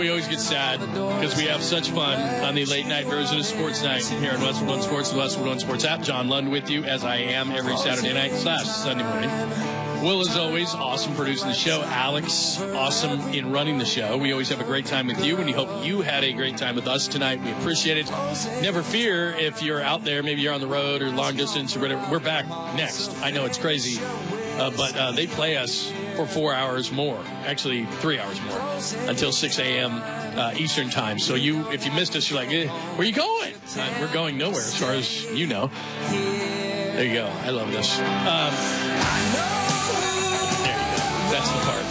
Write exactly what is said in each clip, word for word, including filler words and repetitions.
We always get sad because we have such fun on the late night version of Sports Night here in Westwood One Sports, the Westwood One Sports app. John Lund with you, as I am every Saturday night slash Sunday morning. Will, as always, awesome producing the show. Alex, awesome in running the show. We always have a great time with you, and we hope you had a great time with us tonight. We appreciate it. Never fear if you're out there, maybe you're on the road or long distance or whatever. We're back next. I know it's crazy, uh, but uh, they play us for four hours more, actually three hours more, until six a.m. Uh, Eastern time. So you, if you missed us, you're like, eh, where are you going? Uh, we're going nowhere, as far as you know. There you go. I love this. Um, there you go. That's the part.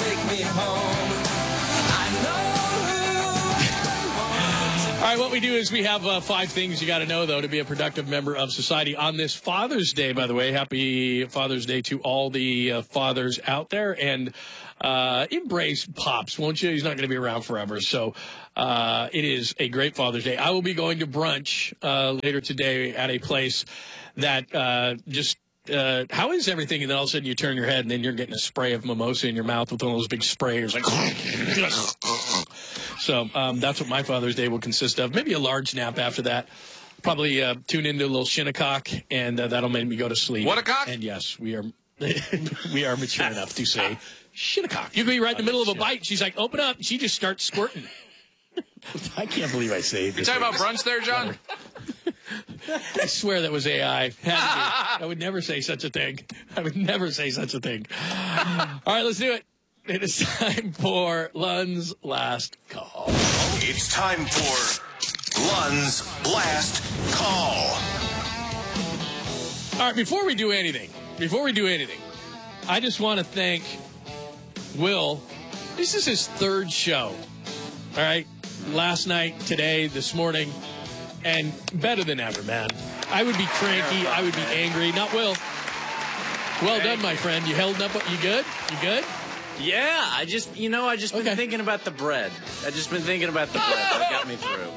All right, what we do is we have uh, five things you got to know, though, to be a productive member of society on this Father's Day, by the way. Happy Father's Day to all the uh, fathers out there. And uh, embrace Pops, won't you? He's not going to be around forever. So uh, it is a great Father's Day. I will be going to brunch uh, later today at a place that uh, just Uh, how is everything? And then all of a sudden you turn your head and then you're getting a spray of mimosa in your mouth with one of those big sprayers. Like, so um, that's what my Father's Day will consist of. Maybe a large nap after that. Probably uh, tune into a little Shinnecock, and uh, that'll make me go to sleep. What a cock? And yes, we are we are mature enough to say Shinnecock. You can be right in the middle of a bite. She's like, open up. She just starts squirting. I can't believe I say this. You talking about brunch there, John? I swear that was A I. I would never say such a thing. I would never say such a thing. All right, let's do it. It is time for Lund's Last Call. It's time for Lund's Last Call. All right, before we do anything, before we do anything, I just want to thank Will. This is his third show. All right, last night, today, this morning. And better than ever, man. I would be cranky. I would be angry. Not Will. Well done, my friend. You held up. You good? You good? Yeah, I just, you know, I just been Okay. thinking about the bread. I just been thinking about the bread. That got me through.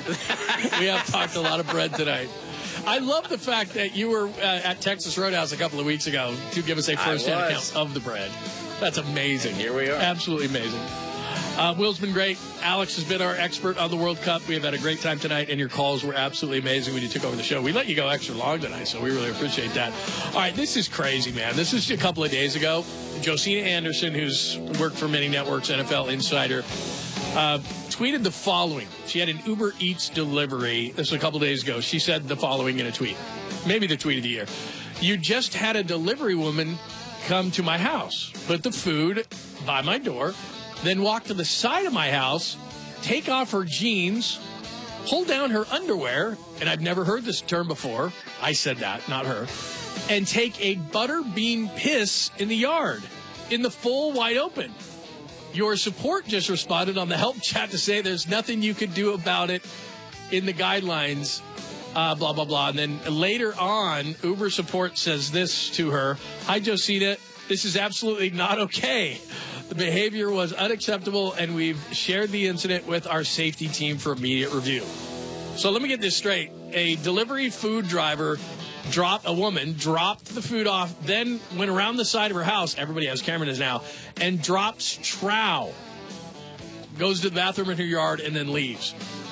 We have talked a lot of bread tonight. I love the fact that you were uh, at Texas Roadhouse a couple of weeks ago to give us a first-hand I account was. of the bread. That's amazing. Here we are. Absolutely amazing. Uh, Will's been great. Alex has been our expert on the World Cup. We have had a great time tonight, and your calls were absolutely amazing when you took over the show. We let you go extra long tonight, so we really appreciate that. All right, this is crazy, man. This is a couple of days ago. Josina Anderson, who's worked for many networks, N F L Insider, uh, tweeted the following. She had an Uber Eats delivery. This was a couple of days ago. She said the following in a tweet. Maybe the tweet of the year. You just had a delivery woman come to my house, put the food by my door, then walk to the side of my house, take off her jeans, pull down her underwear, and I've never heard this term before. I said that, not her. And take a butter bean piss in the yard, in the full wide open. Your support just responded on the help chat to say there's nothing you could do about it in the guidelines, uh, blah, blah, blah. And then later on, Uber support says this to her. Hi, Josina. This is absolutely not okay. The behavior was unacceptable, and we've shared the incident with our safety team for immediate review. So let me get this straight. A delivery food driver dropped, a woman dropped the food off, then went around the side of her house, everybody has cameras now, and drops trow. Goes to the bathroom in her yard and then leaves.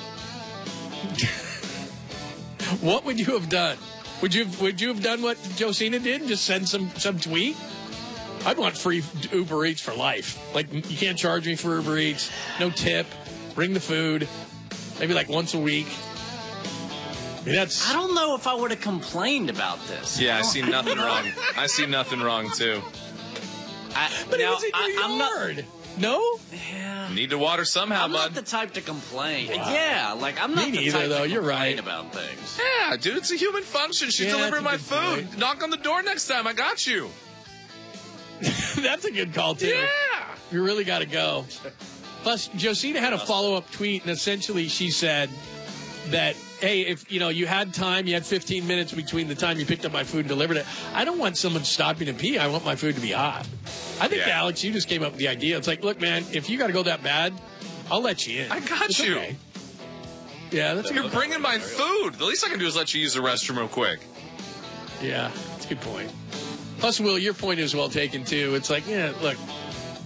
What would you have done? Would you would you have done what Josina did and just send some, some tweet? I'd want free Uber Eats for life. Like, you can't charge me for Uber Eats. No tip. Bring the food. Maybe like once a week. I mean, that's... I don't know if I would have complained about this. Yeah, I see nothing wrong. I see nothing wrong, too. I, But now, it was in your I, I'm not, yard. No? yeah, Need to water somehow, I'm bud. not the type to complain. Yeah, like, I'm not Me the neither, type though. to You're complain right. about things. Yeah, dude, it's a human function. She's Yeah, delivering my that's a good food. point. Knock on the door next time. I got you. That's a good call, too. Yeah. You really got to go. Plus, Josina had a follow-up tweet, and essentially she said that, hey, if you know you had time, you had fifteen minutes between the time you picked up my food and delivered it. I don't want someone stopping to pee. I want my food to be hot. I think, Yeah. Alex, you just came up with the idea. It's like, look, man, if you got to go that bad, I'll let you in. I got It's you. okay. Yeah, that's a You're good bringing my food. The least I can do is let you use the restroom real quick. Yeah, that's a good point. Plus, Will, your point is well taken, too. It's like, yeah, look,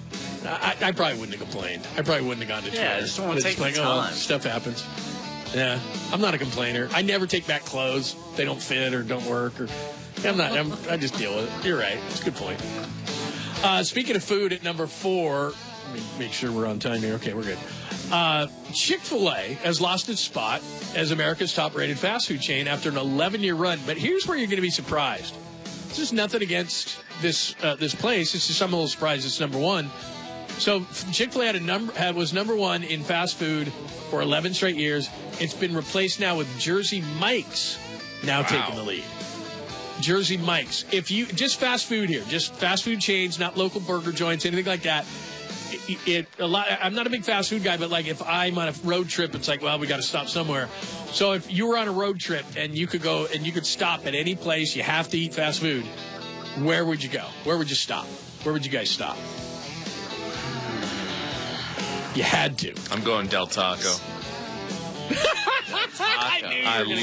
I, I probably wouldn't have complained. I probably wouldn't have gone to Twitter. Yeah, I just don't wanna It's take the like, oh, time. stuff happens. Yeah, I'm not a complainer. I never take back clothes. They don't fit or don't work. Or I'm not. I'm, I just deal with it. You're right. It's a good point. Uh, speaking of food, at number four, let me make sure we're on time here. Okay, we're good. Uh, Chick-fil-A has lost its spot as America's top-rated fast food chain after an eleven-year run. But here's where you're going to be surprised. This is nothing against this uh, this place. It's just I'm a little surprised it's number one. So Chick-fil-A had a number had, was number one in fast food for eleven straight years. It's been replaced now with Jersey Mike's, now Wow. taking the lead. Jersey Mike's. If you just fast food here, just fast food chains, not local burger joints, anything like that. It, it a lot. I'm not a big fast food guy, but like if I'm on a road trip, it's like, well, we got to stop somewhere. So if you were on a road trip and you could go and you could stop at any place, you have to eat fast food. Where would you go? Where would you stop? Where would you guys stop? You had to. I'm going Del Taco. I knew you I were gonna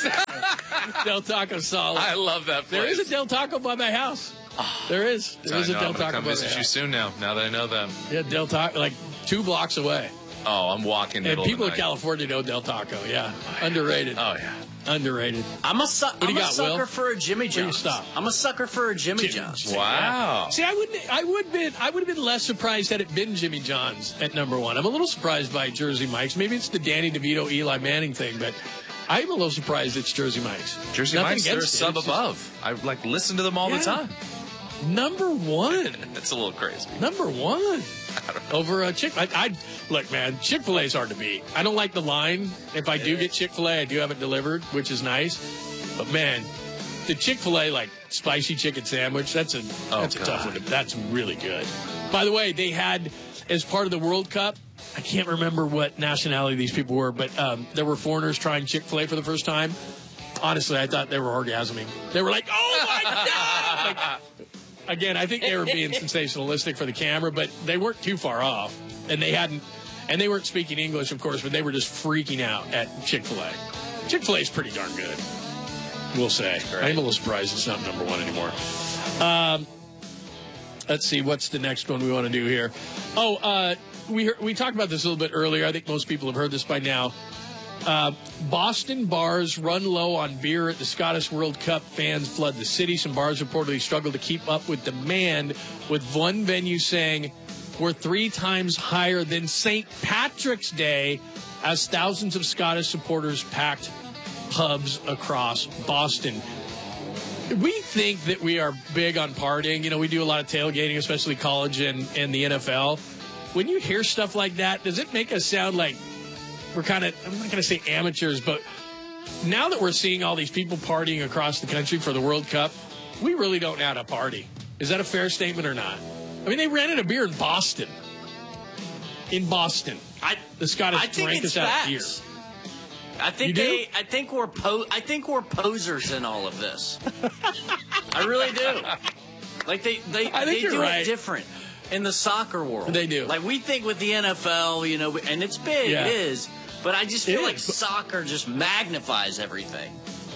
love Del Taco solid. I love that place. There is a Del Taco by my house. There is. There is I a know, Del I'm gonna Taco come by my visit you house. soon now, now that I know that. Yeah, Del Taco, like two blocks away. Oh, I'm walking And middle people of in the night. California know Del Taco. Yeah, underrated. Oh, yeah. Underrated. I'm a, su- do I'm you a got, sucker Will? for a Jimmy do you John's. stop? I'm a sucker for a Jimmy Jimmy John's. Wow. See, I wouldn't. I would been. I would have been less surprised had it been Jimmy John's at number one. I'm a little surprised by Jersey Mike's. Maybe it's the Danny DeVito, Eli Manning thing, but I'm a little surprised it's Jersey Mike's. Jersey Nothing Mike's, they're a against it, sub it's just above. I like listen to them all Yeah. the time. number one. It's a little crazy. Number one over a Chick. I, I look, man. Chick-fil-A is hard to beat. I don't like the line. If I do get Chick-fil-A, I do have it delivered, which is nice. But man, the Chick-fil-A like spicy chicken sandwich. That's a Oh, that's a tough God. one. To, that's really good. By the way, they had as part of the World Cup. I can't remember what nationality these people were, but um, there were foreigners trying Chick-fil-A for the first time. Honestly, I thought they were orgasming. They were like, "Oh my god!" Like, again, I think they were being sensationalistic for the camera, but they weren't too far off, and they hadn't, and they weren't speaking English, of course, but they were just freaking out at Chick-fil-A. Chick-fil-A is pretty darn good, we'll say. I'm a little surprised it's not number one anymore. Um, let's see, what's the next one we want to do here? Oh, uh, we heard, we talked about this a little bit earlier. I think most people have heard this by now. Uh, Boston bars run low on beer at the Scottish World Cup. Fans flood the city. Some bars reportedly struggle to keep up with demand, with one venue saying we're three times higher than Saint Patrick's Day as thousands of Scottish supporters packed pubs across Boston. We think that we are big on partying. You know, we do a lot of tailgating, especially college and, and the N F L. When you hear stuff like that, does it make us sound like we're kind of, I'm not going to say amateurs, but now that we're seeing all these people partying across the country for the World Cup, we really don't know how to party. Is that a fair statement or not? I mean, they rented a beer in Boston. In Boston. I, The Scottish I think drank it's us out facts. beer. I think You do? they. I think we're po- I think we're posers in all of this. I really do. Like they they, I think they you're do right. it different in the soccer world. They do. Like we think with the N F L, you know, and it's big. Yeah. It is. But I just It feel like is, but- soccer just magnifies everything.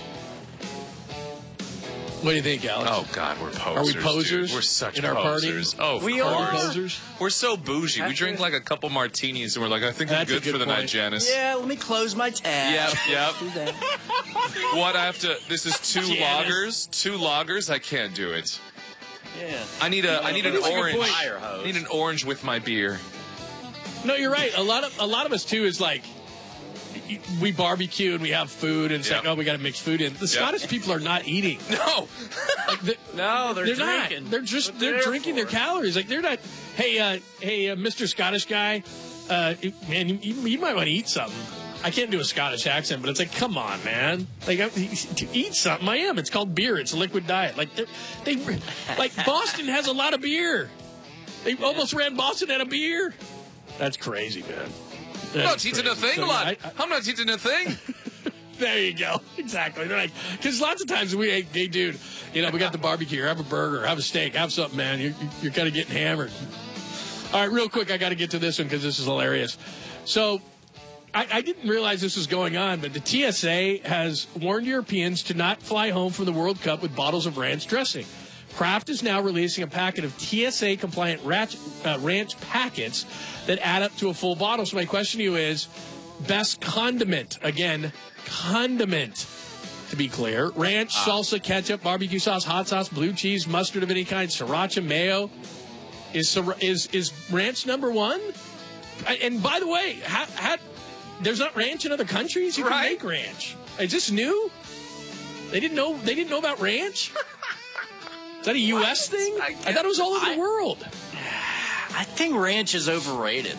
What do you think, Alex? Oh, God, we're posers. we posers dude. We're such in our party? posers. Oh, of We course. are. Posers? We're so bougie. We drink like a couple martinis and we're like, I think I'm That's a good, good for the point. night, Janice. Yeah, let me close my tab. Yep, yep. Do that. What I have to, this is two Janice. loggers. Two loggers, I can't do it. Yeah. I need a, I need an That's a good orange. point. Fire hose. I need an orange with my beer. No, you're right. A lot of a lot of us too is like we barbecue and we have food and it's Yep. like, oh, we got to mix food in. The Scottish people are not eating. No. Like, they- No, they're, they're drinking. not. They're just What they're there drinking for. their calories. Like they're not. Hey, uh, hey, uh, Mister Scottish guy, uh, man, you, you might want to eat something. I can't do a Scottish accent, but it's like, come on, man. Like, I, to eat something. I am. It's called beer. It's a liquid diet. Like they're- they, like Boston has a lot of beer. They almost ran Boston out of beer. That's crazy, man. I'm not That's teaching a crazy. thing, So, yeah, lad. I- I- I'm not teaching a thing. There you go. Exactly. They're like, because lots of times we, hey, hey, dude, you know, we got the barbecue. Have a burger. Have a steak. Have something, man. You're, you're kind of getting hammered. All right, real quick, I got to get to this one because this is hilarious. So I, I didn't realize this was going on, but the T S A has warned Europeans to not fly home from the World Cup with bottles of ranch dressing. Kraft is now releasing a packet of T S A-compliant ranch, uh, ranch packets that add up to a full bottle. So my question to you is, best condiment. Again, condiment, to be clear. Ranch, salsa, ketchup, barbecue sauce, hot sauce, blue cheese, mustard of any kind, sriracha, mayo. Is is is ranch number one? And by the way, ha, ha, there's not ranch in other countries. You right. can make ranch. Is this new? They didn't know. They didn't know about ranch. Is that a U S thing? I, I thought it was all over I, the world. I think ranch is overrated.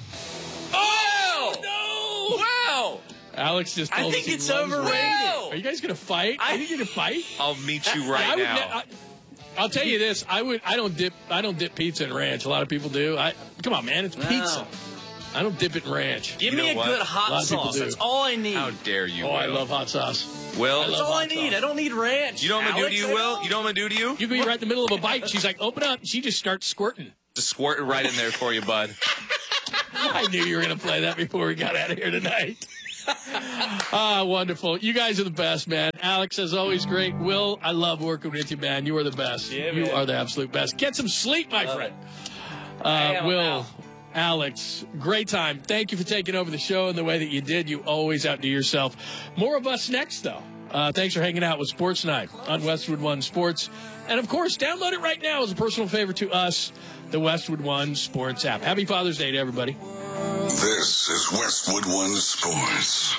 Oh no! Wow! Alex just told I think us he it's loves overrated. ranch. Are you guys gonna fight? I, Are you gonna fight? I'll meet you right I would now. ne- I, I'll tell you this. I would. I don't dip. I don't dip pizza in ranch. A lot of people do. I come on, man. It's No. pizza. I don't dip it in ranch. Give You me know a what? good A lot hot of people sauce. do. That's all I need. How dare you, Oh, I Will. love hot sauce. Will, That's all I need. I don't need ranch. you know what I'm going to do to Alex, you, I Will? don't. You know what I'm going to do to you? You can be right in the middle of a bite. She's like, open up. She just starts squirting. Just squirt it right in there for you, bud. I knew you were going to play that before we got out of here tonight. Ah, wonderful. You guys are the best, man. Alex, as always, great. Will, I love working with you, man. You are the best. Yeah, you man. are the absolute best. Get some sleep, my Love friend. it. Uh, am Will, now. Alex, great time. Thank you for taking over the show in the way that you did. You always outdo yourself. More of us next, though. Uh, thanks for hanging out with Sports Night on Westwood One Sports. And, of course, download it right now as a personal favor to us, the Westwood One Sports app. Happy Father's Day to everybody. This is Westwood One Sports.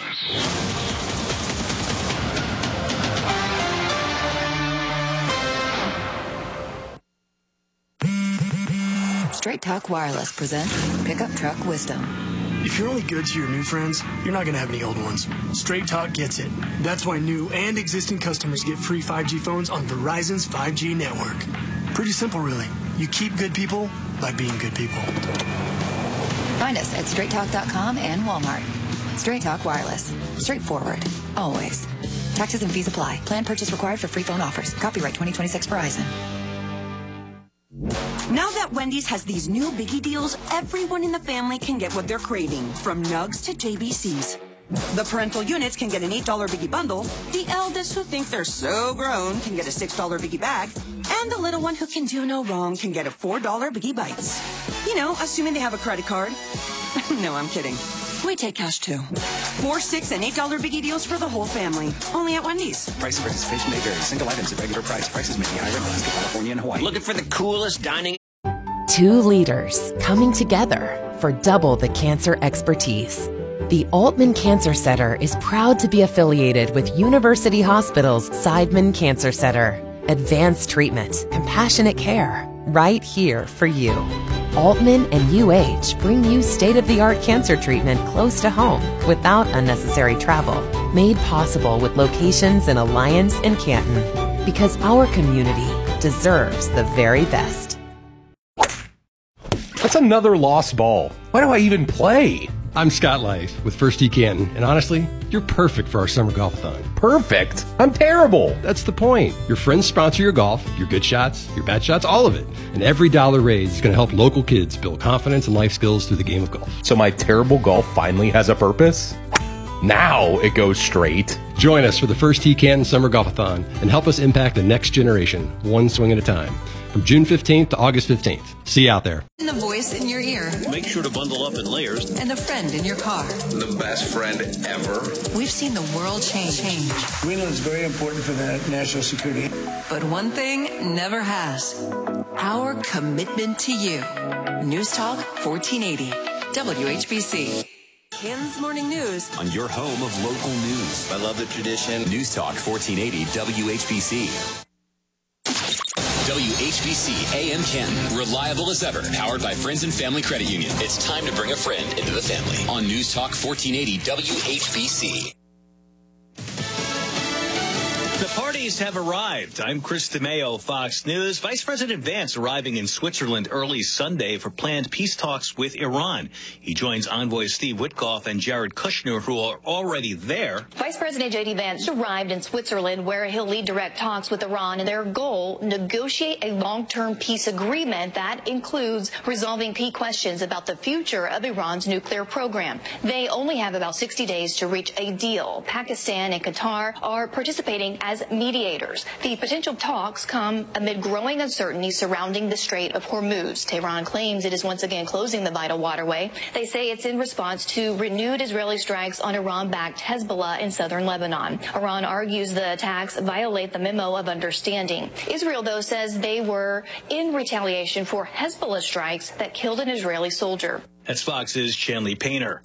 Straight Talk Wireless presents Pickup Truck Wisdom. If you're only good to your new friends, you're not going to have any old ones. Straight Talk gets it. That's why new and existing customers get free five G phones on Verizon's five G network. Pretty simple, really. You keep good people by being good people. Find us at straight talk dot com and Walmart. Straight Talk Wireless. Straightforward. Always. Taxes and fees apply. Plan purchase required for free phone offers. Copyright twenty twenty-six Verizon. Now that Wendy's has these new biggie deals, everyone in the family can get what they're craving, from nugs to J B Cs. The parental units can get an eight dollar biggie bundle, the eldest who think they're so grown can get a six dollar biggie bag, and the little one who can do no wrong can get a four dollar biggie bites. You know, assuming they have a credit card. No, I'm kidding. We take cash too. Four, six, and eight dollar biggie deals for the whole family. Only at Wendy's. Price of participation may vary. Single items at regular price. Prices may be higher in Alaska, California, and Hawaii. Looking for the coolest dining. Two leaders coming together for double the cancer expertise. The Altman Cancer Center is proud to be affiliated with University Hospital's Seidman Cancer Center. Advanced treatment, compassionate care, right here for you. Altman and U H bring you state-of-the-art cancer treatment close to home without unnecessary travel. Made possible with locations in Alliance and Canton. Because our community deserves the very best. That's another lost ball. Why do I even play? I'm Scott Life with First Tee Canton, and honestly, you're perfect for our summer golf-a-thon. Perfect? I'm terrible. That's the point. Your friends sponsor your golf, your good shots, your bad shots, all of it. And every dollar raised is going to help local kids build confidence and life skills through the game of golf. So my terrible golf finally has a purpose? Now it goes straight. Join us for the First Tee Canton Summer Golf-a-thon and help us impact the next generation, one swing at a time. From June fifteenth to August fifteenth. See you out there. And the voice in your ear. Make sure to bundle up in layers. And the friend in your car. The best friend ever. We've seen the world change. change. We know it's very important for the national security. But one thing never has. Our commitment to you. News Talk fourteen eighty. W H B C. Kansas Morning News. On your home of local news. I love the tradition. News Talk fourteen eighty W H B C. W H B C A M Canton. Reliable as ever. Powered by Friends and Family Credit Union. It's time to bring a friend into the family. On News Talk fourteen eighty W H B C. The parties have arrived. I'm Chris DeMeo, Fox News. Vice President Vance arriving in Switzerland early Sunday for planned peace talks with Iran. He joins envoys Steve Witkoff and Jared Kushner, who are already there. Vice President J D Vance arrived in Switzerland, where he'll lead direct talks with Iran, and their goal, negotiate a long-term peace agreement that includes resolving key questions about the future of Iran's nuclear program. They only have about sixty days to reach a deal. Pakistan and Qatar are participating as as mediators. The potential talks come amid growing uncertainty surrounding the Strait of Hormuz. Tehran claims it is once again closing the vital waterway. They say it's in response to renewed Israeli strikes on Iran-backed Hezbollah in southern Lebanon. Iran argues the attacks violate the memo of understanding. Israel, though, says they were in retaliation for Hezbollah strikes that killed an Israeli soldier. That's Fox's Chanley Painter.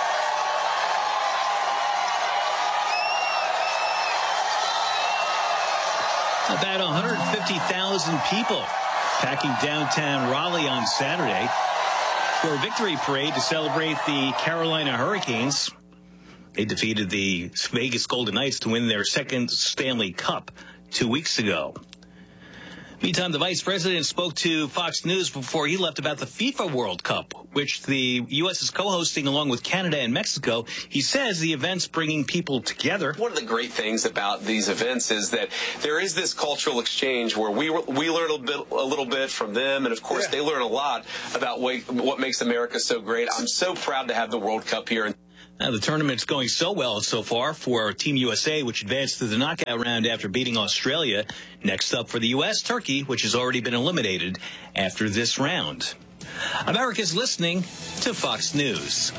About one hundred fifty thousand people packing downtown Raleigh on Saturday for a victory parade to celebrate the Carolina Hurricanes. They defeated the Vegas Golden Knights to win their second Stanley Cup two weeks ago. Meantime, the vice president spoke to Fox News before he left about the FIFA World Cup, which the U S is co-hosting along with Canada and Mexico. He says the event's bringing people together. One of the great things about these events is that there is this cultural exchange where we we learn a, bit, a little bit from them, and of course yeah. they learn a lot about what, what makes America so great. I'm so proud to have the World Cup here. Now, the tournament's going so well so far for Team U S A, which advanced to the knockout round after beating Australia. Next up for the U S, Turkey, which has already been eliminated after this round. America's listening to Fox News.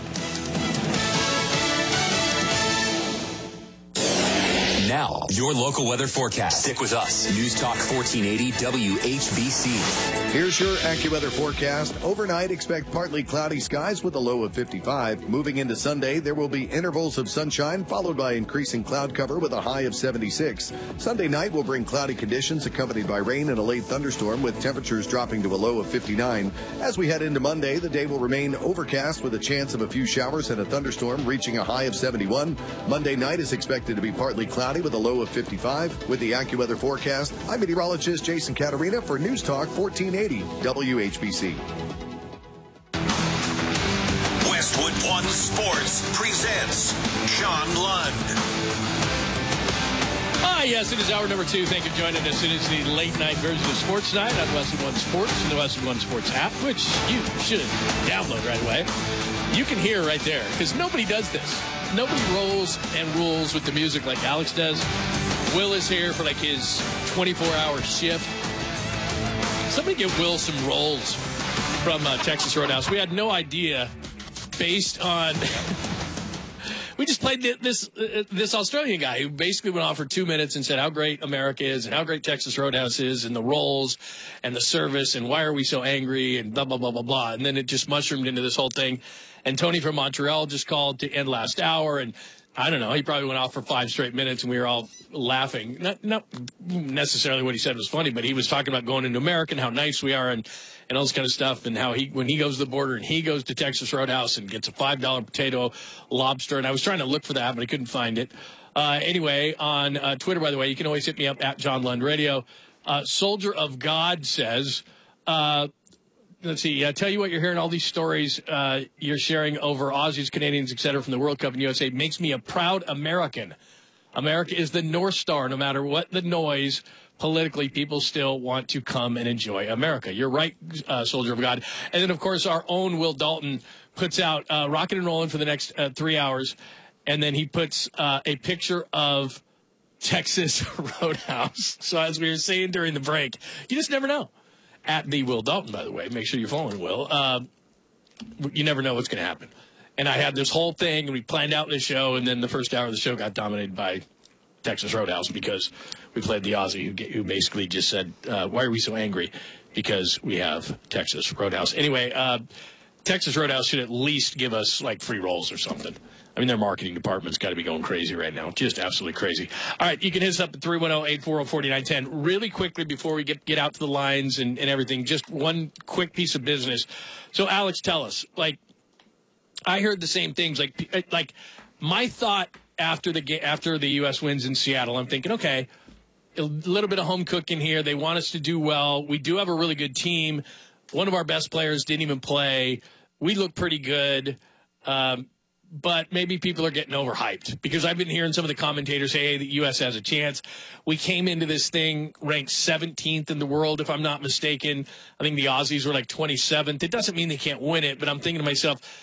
Now, your local weather forecast. Stick with us. News Talk fourteen eighty W H B C. Here's your AccuWeather forecast. Overnight, expect partly cloudy skies with a low of fifty-five. Moving into Sunday, there will be intervals of sunshine followed by increasing cloud cover with a high of seventy-six. Sunday night will bring cloudy conditions accompanied by rain and a late thunderstorm with temperatures dropping to a low of fifty-nine. As we head into Monday, the day will remain overcast with a chance of a few showers and a thunderstorm reaching a high of seventy-one. Monday night is expected to be partly cloudy with a low of fifty-five. With the AccuWeather forecast, I'm meteorologist Jason Caterina for News Talk fourteen eighty W H B C. Westwood One Sports presents John Lund. Ah, yes, it is hour number two. Thank you for joining us. It is the late night version of Sports Night on Westwood One Sports and the Westwood One Sports app, which you should download right away. You can hear right there because nobody does this. Nobody rolls and rules with the music like Alex does. Will is here for like his twenty-four hour shift. Somebody give Will some rolls from uh, Texas Roadhouse. We had no idea based on... we just played this uh, this Australian guy who basically went on for two minutes and said how great America is and how great Texas Roadhouse is and the rolls and the service and why are we so angry and blah, blah, blah, blah, blah. And then it just mushroomed into this whole thing. And Tony from Montreal just called to end last hour. And I don't know, he probably went off for five straight minutes and we were all laughing. Not, not necessarily what he said was funny, but he was talking about going into America and how nice we are and, and all this kind of stuff. And how he, when he goes to the border and he goes to Texas Roadhouse and gets a five dollar potato lobster. And I was trying to look for that, but I couldn't find it. Uh, anyway, on uh, Twitter, by the way, you can always hit me up at John Lund Radio. Uh, Soldier of God says, uh, let's see. Uh, tell you what, you're hearing all these stories uh, you're sharing over Aussies, Canadians, et cetera, from the World Cup in U S A makes me a proud American. America is the North Star. No matter what the noise, politically, people still want to come and enjoy America. You're right, uh, Soldier of God. And then, of course, our own Will Dalton puts out uh, Rockin' and Rollin' for the next uh, three hours. And then he puts uh, a picture of Texas Roadhouse. So as we were saying during the break, you just never know. At the Will Dalton, by the way. Make sure you're following Will. Uh, you never know what's going to happen. And I had this whole thing, and we planned out the show, and then the first hour of the show got dominated by Texas Roadhouse because we played the Aussie who, who basically just said, uh, why are we so angry? Because we have Texas Roadhouse. Anyway, uh, Texas Roadhouse should at least give us, like, free rolls or something. I mean, their marketing department's got to be going crazy right now. Just absolutely crazy. All right, you can hit us up at three one zero, eight four zero, four nine one zero. Really quickly before we get, get out to the lines and, and everything, just one quick piece of business. So, Alex, tell us, like, I heard the same things. Like, like my thought after the after the U S wins in Seattle, I'm thinking, okay, a little bit of home cooking here. They want us to do well. We do have a really good team. One of our best players didn't even play. We look pretty good. Um But maybe people are getting overhyped because I've been hearing some of the commentators say, hey, the U S has a chance. We came into this thing ranked seventeenth in the world, if I'm not mistaken. I think the Aussies were like twenty-seventh. It doesn't mean they can't win it, but I'm thinking to myself,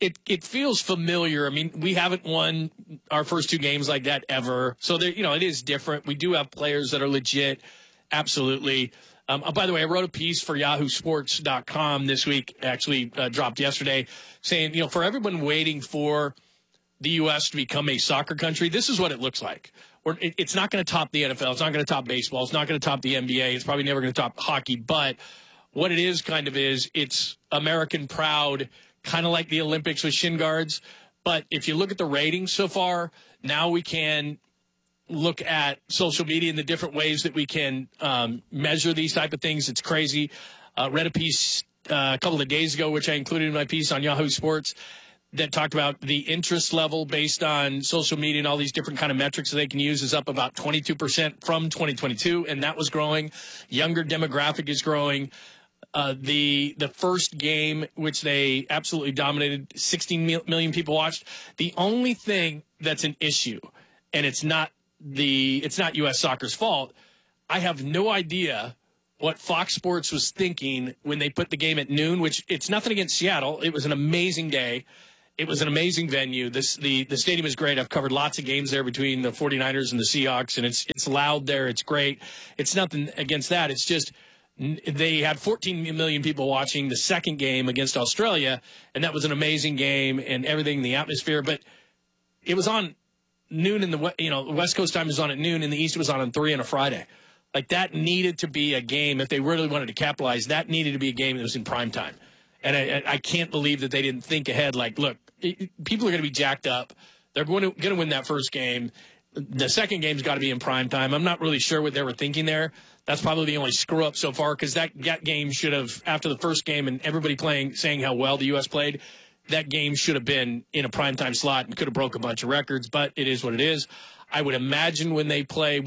it it feels familiar. I mean, we haven't won our first two games like that ever. So, there, you know, it is different. We do have players that are legit. Absolutely. Um, oh, by the way, I wrote a piece for yahoo sports dot com this week, actually uh, dropped yesterday, saying, you know, for everyone waiting for the U S to become a soccer country, this is what it looks like. Or it, it's not going to top the N F L. It's not going to top baseball. It's not going to top the N B A. It's probably never going to top hockey. But what it is kind of is it's American proud, kind of like the Olympics with shin guards. But if you look at the ratings so far, now we can look at social media and the different ways that we can um, measure these type of things. It's crazy. Uh, read a piece uh, a couple of days ago, which I included in my piece on Yahoo Sports, that talked about the interest level based on social media and all these different kind of metrics that they can use is up about twenty-two percent from twenty twenty-two, and that was growing. Younger demographic is growing. Uh, the the first game, which they absolutely dominated, sixteen million people watched. The only thing that's an issue, and it's not the it's not U S Soccer's fault, I have no idea what Fox Sports was thinking when they put the game at noon, which it's nothing against Seattle. It was an amazing day. It was an amazing venue. This the, the stadium is great. I've covered lots of games there between the 49ers and the Seahawks, and it's it's loud there. It's great. It's nothing against that. It's just they had fourteen million people watching the second game against Australia, and that was an amazing game and everything, the atmosphere. But it was on noon in the, you know, the West Coast time is on at noon, and the East was on on three on a Friday. Like, that needed to be a game. If they really wanted to capitalize, that needed to be a game that was in prime time. And I, I can't believe that they didn't think ahead. Like, look, it, people are going to be jacked up. They're going to going to win that first game. The second game's got to be in prime time. I'm not really sure what they were thinking there. That's probably the only screw up so far, because that, that game should have, after the first game and everybody playing, saying how well the U S played, that game should have been in a primetime slot and could have broke a bunch of records, but it is what it is. I would imagine when they play